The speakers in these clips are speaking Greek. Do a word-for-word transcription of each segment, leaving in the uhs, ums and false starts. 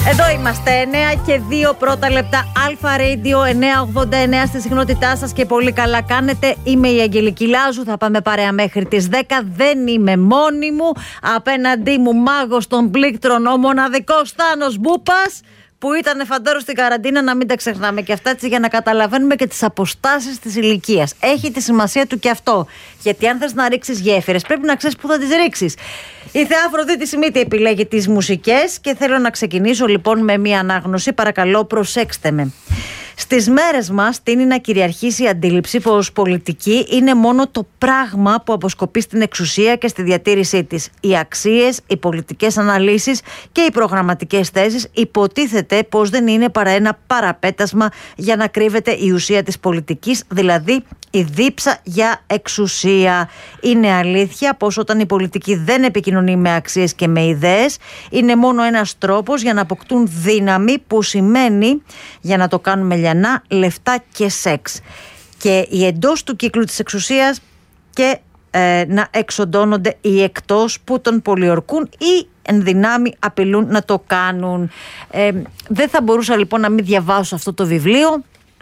Εδώ είμαστε, εννέα και δύο πρώτα λεπτά. Αλφα Radio εννιακόσια ογδόντα εννέα στη συχνότητά σας και πολύ καλά κάνετε. Είμαι η Αγγελική Λάζου, θα πάμε παρέα μέχρι τις δέκα. Δεν είμαι μόνη μου. Απέναντί μου μάγος των πλήκτρων, ο μοναδικός Θάνος Μπούπας, που ήταν φαντάρο στην καραντίνα, να μην τα ξεχνάμε και αυτά, έτσι, για να καταλαβαίνουμε και τις αποστάσεις της ηλικίας. Έχει τη σημασία του και αυτό. Γιατί αν θες να ρίξεις γέφυρες, πρέπει να ξέρεις πού θα τις ρίξεις. Η Θεά Αφροδίτη Σιμίτη επιλέγει τις μουσικές και θέλω να ξεκινήσω λοιπόν με μία ανάγνωση. Παρακαλώ, προσέξτε με. Στις μέρες μας τείνει να κυριαρχήσει η αντίληψη πως πολιτική είναι μόνο το πράγμα που αποσκοπεί στην εξουσία και στη διατήρησή της. Οι αξίες, οι πολιτικές αναλύσεις και οι προγραμματικές θέσεις υποτίθεται πως δεν είναι παρά ένα παραπέτασμα για να κρύβεται η ουσία της πολιτικής, δηλαδή η δίψα για εξουσία. Είναι αλήθεια πως όταν η πολιτική δεν επικοινωνεί με αξίες και με ιδέες, είναι μόνο ένας τρόπος για να αποκτούν δύναμη, που σημαίνει, για να το κάνουμε λιανά, λεφτά και σεξ. Και οι εντός του κύκλου της εξουσίας και ε, να εξοντώνονται οι εκτός, που τον πολιορκούν ή εν δυνάμει απειλούν να το κάνουν. Ε, δεν θα μπορούσα λοιπόν να μην διαβάσω αυτό το βιβλίο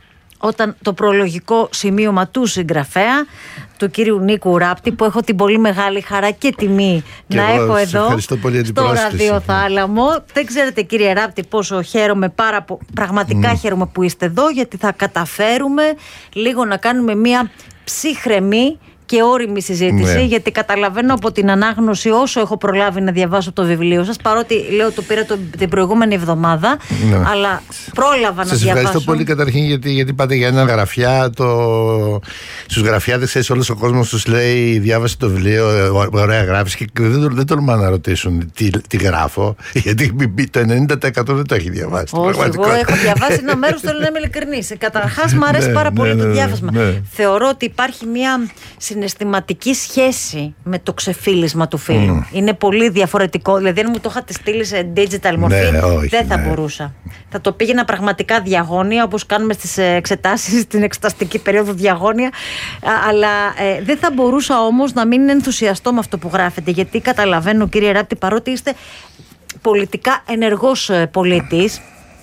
όταν το προλογικό σημείωμα του συγγραφέα, του κύριου Νίκου Ράπτη, που έχω την πολύ μεγάλη χαρά και τιμή και να έχω εδώ στο Ραδιοθάλαμο. Δεν ξέρετε, κύριε Ράπτη, πόσο χαίρομαι, πάρα πο... πραγματικά mm. χαίρομαι που είστε εδώ, γιατί θα καταφέρουμε λίγο να κάνουμε μια ψύχρεμη και όριμη συζήτηση, ναι. Γιατί καταλαβαίνω από την ανάγνωση, όσο έχω προλάβει να διαβάσω το βιβλίο σας, παρότι λέω το πήρα το, την προηγούμενη εβδομάδα, ναι. Αλλά πρόλαβα σας να διαβάσω. Σας ευχαριστώ πολύ καταρχήν γιατί, γιατί πάτε για έναν γραφιά. Το... Στους γραφιάδες, ξέρεις, όλος ο κόσμος τους λέει διάβασε το βιβλίο, ωραία γράφεις, και δεν, δεν τολμά να ρωτήσουν τι, τι γράφω, γιατί το ενενήντα τοις εκατό δεν το έχει διαβάσει. Όχι, εγώ έχω διαβάσει ένα μέρος, θέλω να είμαι ειλικρινής. Καταρχάς μου αρέσει ναι, πάρα ναι, πολύ ναι, το διάβασμα. Ναι, ναι. Θεωρώ ότι υπάρχει μια συναισθηματική σχέση με το ξεφύλισμα του φίλου. Mm. Είναι πολύ διαφορετικό. Δηλαδή, αν μου το είχατε στείλει σε digital μορφή, ναι, όχι, δεν θα ναι. μπορούσα. Θα το πήγαινα πραγματικά διαγώνια, όπως κάνουμε στις εξετάσεις, στην εξεταστική περίοδο διαγώνια. Αλλά ε, δεν θα μπορούσα όμως να μην ενθουσιαστώ με αυτό που γράφετε. Γιατί καταλαβαίνω, κύριε Ράπτη, παρότι είστε πολιτικά ενεργός πολίτης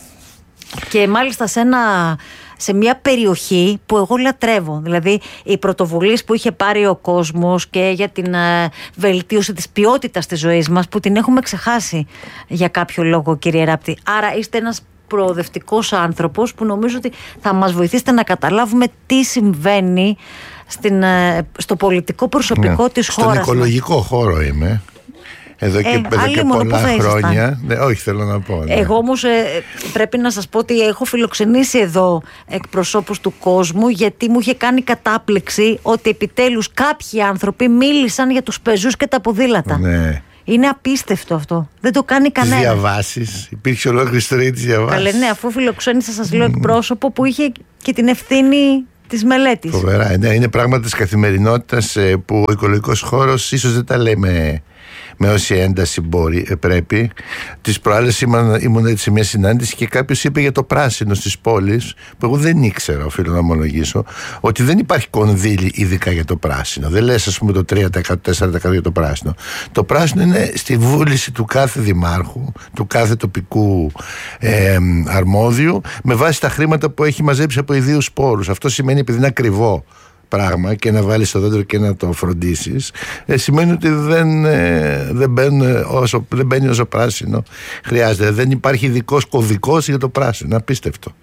και μάλιστα σε ένα. σε μια περιοχή που εγώ λατρεύω. Δηλαδή, οι πρωτοβουλίες που είχε πάρει ο κόσμος και για την ε, βελτίωση της ποιότητας της ζωής μας, που την έχουμε ξεχάσει για κάποιο λόγο, κύριε Ράπτη. Άρα είστε ένας προοδευτικός άνθρωπος που νομίζω ότι θα μας βοηθήσετε να καταλάβουμε τι συμβαίνει στην, ε, στο πολιτικό προσωπικό ναι. της Στον χώρας. Στον οικολογικό μας. Χώρο είμαι. Εδώ και, ε, εδώ και πολλά χρόνια. Ναι, όχι, θέλω να πω. Ναι. Εγώ όμως ε, πρέπει να σας πω ότι έχω φιλοξενήσει εδώ εκπροσώπους του κόσμου, γιατί μου είχε κάνει κατάπληξη ότι επιτέλους κάποιοι άνθρωποι μίλησαν για τους πεζούς και τα ποδήλατα. Ναι. Είναι απίστευτο αυτό. Δεν το κάνει κανένα. Τις διαβάσεις. Υπήρχε ολόκληρη ιστορία της διαβάσεις. Καλέ, ναι, αφού φιλοξένησα, σας λέω, εκπρόσωπο που είχε και την ευθύνη της μελέτης. Φοβερά. Ναι, είναι πράγματα της καθημερινότητας που ο οικολογικός χώρος ίσως δεν τα λέμε με όση ένταση μπορεί, πρέπει. Τις προάλλες ήμουν, ήμουν έτσι σε μια συνάντηση και κάποιος είπε για το πράσινο στις πόλεις, που εγώ δεν ήξερα, οφείλω να ομολογήσω, ότι δεν υπάρχει κονδύλι ειδικά για το πράσινο. Δεν λες, ας πούμε, το τρία τοις εκατό, τέσσερα τοις εκατό για το πράσινο. Το πράσινο είναι στη βούληση του κάθε δημάρχου, του κάθε τοπικού ε, αρμόδιου, με βάση τα χρήματα που έχει μαζέψει από ιδίους πόρους. Αυτό σημαίνει, επειδή είναι ακριβό πράγμα και να βάλεις το δέντρο και να το φροντίσεις, ε, σημαίνει ότι δεν, ε, δεν, μπαίνει όσο, δεν μπαίνει όσο πράσινο χρειάζεται. Δεν υπάρχει ειδικός κωδικός για το πράσινο. Απίστευτο.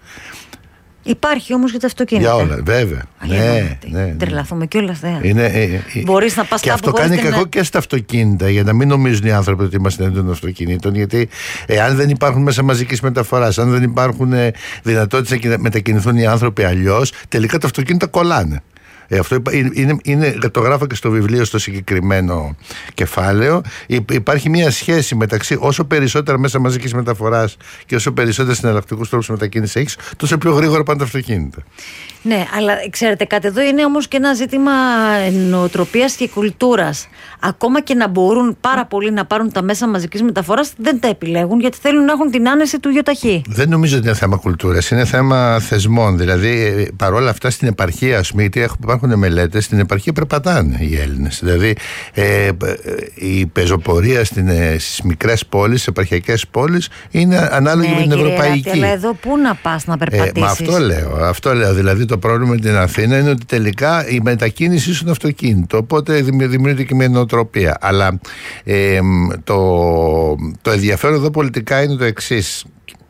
Υπάρχει όμως για τα αυτοκίνητα. Για όλα, βέβαια. Ναι, ναι, ναι. Τρελαθούμε κιόλας. Είναι, ε, μπορείς να πας και κάπου. Αυτό κάνει την... κακό και στα αυτοκίνητα, για να μην νομίζουν οι άνθρωποι ότι είμαστε εναντίον των αυτοκινήτων. Γιατί εάν δεν υπάρχουν μέσα μαζικής μεταφοράς, αν δεν υπάρχουν δυνατότητες να μετακινηθούν οι άνθρωποι αλλιώς, τελικά τα αυτοκίνητα κολλάνε. Ε, αυτό είναι, είναι, είναι, το γράφω και στο βιβλίο στο συγκεκριμένο κεφάλαιο. Υπάρχει μια σχέση μεταξύ όσο περισσότερα μέσα μαζικής μεταφοράς και όσο περισσότερους εναλλακτικούς τρόπους μετακίνησης έχεις, τόσο πιο γρήγορα πάνε τα αυτοκίνητα. Ναι, αλλά ξέρετε κάτι, εδώ είναι όμως και ένα ζήτημα νοοτροπίας και κουλτούρας. Ακόμα και να μπορούν πάρα πολλοί να πάρουν τα μέσα μαζικής μεταφοράς, δεν τα επιλέγουν, γιατί θέλουν να έχουν την άνεση του γιοταχή. Δεν νομίζω ότι είναι θέμα κουλτούρας, είναι θέμα θεσμών. Δηλαδή, παρόλα αυτά στην επαρχία, ας πούμε, γιατί υπάρχουν έχουν μελέτες, στην επαρχία περπατάνε οι Έλληνες. Δηλαδή ε, η πεζοπορία στις μικρές πόλεις, στις επαρχιακές πόλεις, είναι ανάλογη ναι, με την ευρωπαϊκή. Αλλά εδώ πού να πας να περπατήσεις? Ε, μα αυτό λέω, αυτό λέω. Δηλαδή το πρόβλημα με την Αθήνα είναι ότι τελικά η μετακίνηση είναι αυτοκίνητο. Οπότε δημιουργείται και μια νοοτροπία. Αλλά ε, το, το ενδιαφέρον εδώ πολιτικά είναι το εξής.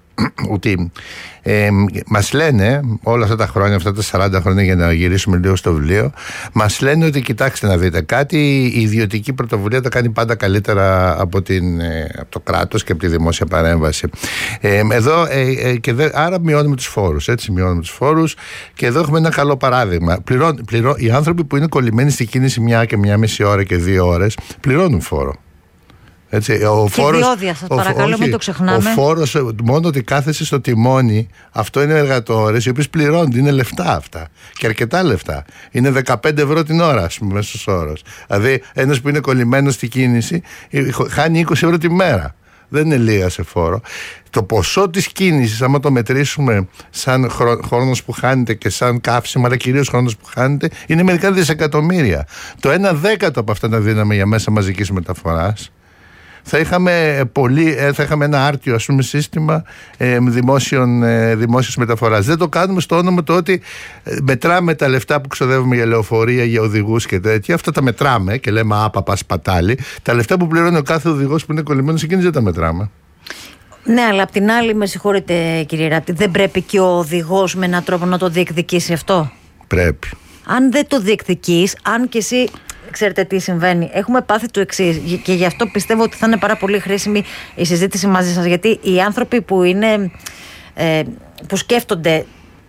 Ότι ε, μας λένε όλα αυτά τα χρόνια, αυτά τα σαράντα χρόνια, για να γυρίσουμε λίγο στο βιβλίο, μας λένε ότι κοιτάξτε να δείτε κάτι, η ιδιωτική πρωτοβουλία τα κάνει πάντα καλύτερα από, την, ε, από το κράτος και από τη δημόσια παρέμβαση. Ε, εδώ, ε, ε, και δε, άρα μειώνουμε τους φόρους, έτσι μειώνουμε τους φόρους, και εδώ έχουμε ένα καλό παράδειγμα. Πληρών, πληρώ, οι άνθρωποι που είναι κολλημένοι στη κίνηση μια και μια μισή ώρα και δύο ώρες πληρώνουν φόρο. Έτσι, ο και φόρος, διόδια, σας παρακαλώ, μην το ξεχνάμε. Ο φόρος, μόνο ότι κάθεσαι στο τιμόνι, αυτό είναι εργατόρες οι οποίοι πληρώνουν, είναι λεφτά αυτά. Και αρκετά λεφτά. Είναι δεκαπέντε ευρώ την ώρα, ας πούμε, μέσος όρος. Δηλαδή, ένας που είναι κολλημένος στη κίνηση χάνει είκοσι ευρώ τη μέρα. Δεν είναι λίγα σε φόρο. Το ποσό της κίνησης, άμα το μετρήσουμε σαν χρόνος που χάνεται και σαν καύσιμο, αλλά κυρίως χρόνος που χάνεται, είναι μερικά δισεκατομμύρια. Το ένα δέκατο από αυτά τα δίναμε για μέσα μαζικής μεταφοράς. Θα είχαμε, πολύ, θα είχαμε ένα άρτιο, ας πούμε, σύστημα ε, δημόσιων, ε, δημόσιας μεταφοράς. Δεν το κάνουμε στο όνομα το ότι μετράμε τα λεφτά που ξοδεύουμε για λεωφορεία, για οδηγούς και τέτοια. Αυτά τα μετράμε και λέμε άπαπα σπατάλη. Τα λεφτά που πληρώνει ο κάθε οδηγός που είναι κολλημένος εκείνης δεν τα μετράμε. Ναι, αλλά απ' την άλλη, με συγχωρείτε κύριε Ράπτη, δεν πρέπει και ο οδηγός με έναν τρόπο να το διεκδικήσει αυτό? Πρέπει. Αν δεν το διεκδικείς, αν και εσύ... Ξέρετε τι συμβαίνει? Έχουμε πάθει το εξής, και γι' αυτό πιστεύω ότι θα είναι πάρα πολύ χρήσιμη η συζήτηση μαζί σας, γιατί οι άνθρωποι που είναι ε, που σκέφτονται,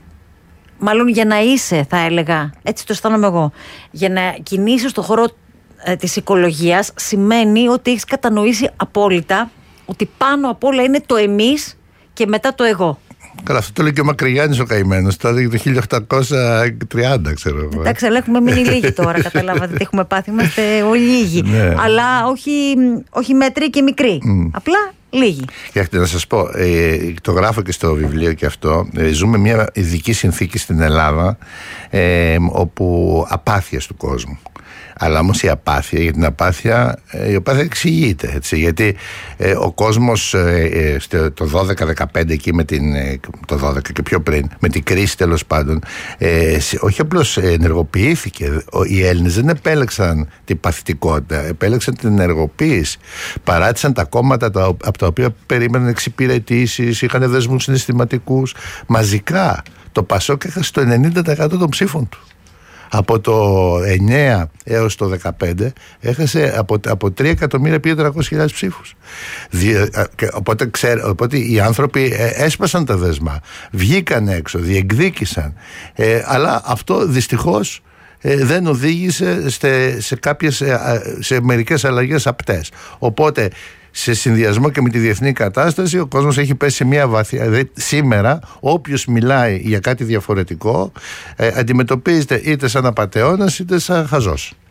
μάλλον για να είσαι, θα έλεγα, έτσι το αισθάνομαι εγώ, για να κινείσαι στον χώρο ε, της οικολογίας, σημαίνει ότι έχεις κατανοήσει απόλυτα ότι πάνω απ' όλα είναι το εμείς και μετά το εγώ. Καλά, αυτό το λέει και ο Μακρυγιάννης ο καημένος, το έδειξε το χίλια οκτακόσια τριάντα, ξέρω εγώ. Εντάξει, αλλά έχουμε μείνει λίγοι τώρα, καταλάβατε τι έχουμε πάθει, είμαστε όλοι λίγοι. Ναι. Αλλά όχι, όχι μέτροι και μικροί, mm. απλά λίγοι. Κοιτάξτε, να σας πω, ε, το γράφω και στο βιβλίο και αυτό, ε, ζούμε μια ειδική συνθήκη στην Ελλάδα, ε, όπου απάθειας του κόσμου. Αλλά όμως η απάθεια, για την απάθεια, η απάθεια εξηγείται, έτσι, γιατί ε, ο κόσμος ε, ε, το δώδεκα δεκαπέντε εκεί με την, ε, το δώδεκα και πιο πριν, με την κρίση τέλος πάντων, ε, όχι απλώς ενεργοποιήθηκε. Οι Έλληνες δεν επέλεξαν την παθητικότητα, επέλεξαν την ενεργοποίηση. Παράτησαν τα κόμματα τα, από τα οποία περίμεναν εξυπηρετήσεις, είχαν δεσμούς συναισθηματικούς. Μαζικά το Πασόκ έχασε το ενενήντα τοις εκατό των ψήφων του. Από το εννέα έως το δεκαπέντε έχασε από, από τρία εκατομμύρια πήγε τριακόσιες χιλιάδες ψήφους. Δι, οπότε, ξέρ, οπότε οι άνθρωποι έσπασαν τα δεσμά, βγήκαν έξω, διεκδίκησαν. Ε, αλλά αυτό δυστυχώς ε, δεν οδήγησε σε, σε, κάποιες, σε μερικές αλλαγές απτές. Οπότε σε συνδυασμό και με τη διεθνή κατάσταση, ο κόσμος έχει πέσει σε μια βαθιά. Δηλαδή, σήμερα, όποιος μιλάει για κάτι διαφορετικό, ε, αντιμετωπίζεται είτε σαν απατεώνας είτε σαν χαζός.